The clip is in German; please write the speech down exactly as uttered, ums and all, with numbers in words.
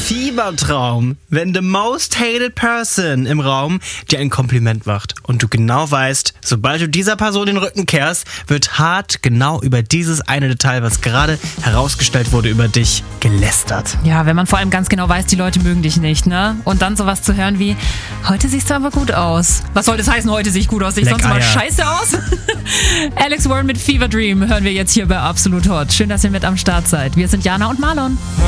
Fiebertraum, wenn the most hated person im Raum dir ein Kompliment macht und du genau weißt, sobald du dieser Person den Rücken kehrst, wird hart genau über dieses eine Detail, was gerade herausgestellt wurde über dich, gelästert. Ja, wenn man vor allem ganz genau weiß, die Leute mögen dich nicht, ne? Und dann sowas zu hören wie, heute siehst du aber gut aus. Was soll das heißen, heute sehe ich gut aus? Sehe ich sonst immer scheiße aus? Alex Warren mit Fever Dream hören wir jetzt hier bei Absolut Hot. Schön, dass ihr mit am Start seid. Wir sind Jana und Marlon.